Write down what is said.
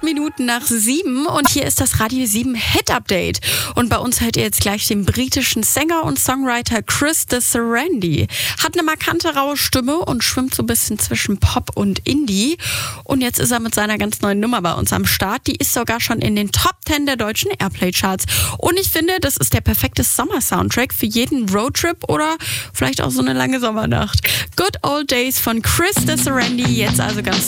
Minuten nach 7 und hier ist das Radio 7 Hit Update. Und bei uns hört ihr jetzt gleich den britischen Sänger und Songwriter Chris de Serendy. Hat eine markante raue Stimme und schwimmt so ein bisschen zwischen Pop und Indie. Und jetzt ist er mit seiner ganz neuen Nummer bei uns am Start. Die ist sogar schon in den Top 10 der deutschen Airplay-Charts. Und ich finde, das ist der perfekte Sommer-Soundtrack für jeden Roadtrip oder vielleicht auch so eine lange Sommernacht. Good Old Days von Chris de Serendy, jetzt also ganz